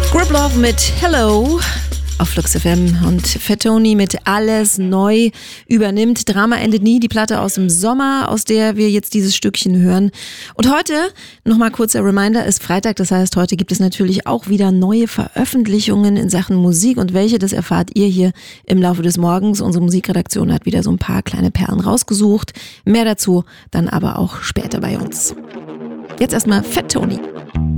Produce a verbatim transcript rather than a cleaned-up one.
Group Love mit Hello auf Flux F M und Fat Tony mit Alles neu übernimmt. Drama endet nie, die Platte aus dem Sommer, aus der wir jetzt dieses Stückchen hören. Und heute, nochmal kurzer Reminder, ist Freitag, das heißt, heute gibt es natürlich auch wieder neue Veröffentlichungen in Sachen Musik und welche, das erfahrt ihr hier im Laufe des Morgens. Unsere Musikredaktion hat wieder so ein paar kleine Perlen rausgesucht. Mehr dazu dann aber auch später bei uns. Jetzt erstmal Fat Tony.